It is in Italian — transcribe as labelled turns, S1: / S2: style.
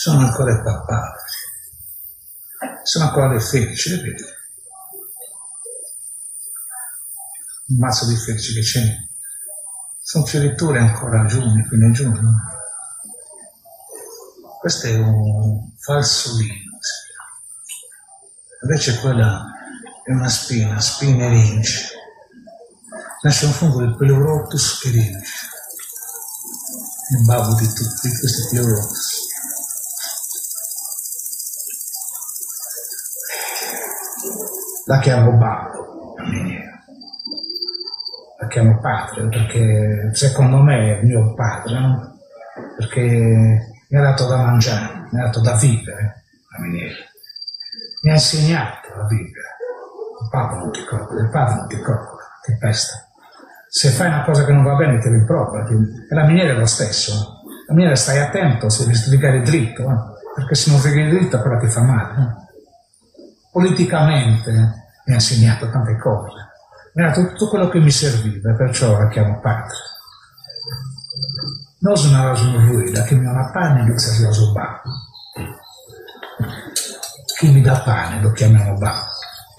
S1: sono ancora i papà, sono ancora le felici, le vedi? Un mazzo di felici che c'è, sono fioriture ancora giugno, fine giugno. Questo è un falsolino, invece quella è una spina erince. Nasce un fungo del Pleurotus erince, il babbo di tutti questi Pleurotus. La chiamo babbo, la miniera. La chiamo padre perché secondo me è mio padre, no? Perché mi ha dato da mangiare, mi ha dato da vivere, la miniera. Mi ha insegnato a vivere. Il padre non ti coccola, ti pesta. Se fai una cosa che non va bene ti rimprovera. E la miniera è lo stesso. La miniera stai attento se devi sbrigare dritto, perché se non sbrighi dritto però ti fa male. Politicamente mi ha insegnato tante cose. Mi ha dato tutto quello che mi serviva, perciò la chiamo padre. Non sono lui, la chiamiamo pane e inizia a babbo. Chi mi dà pane lo chiamiamo babbo.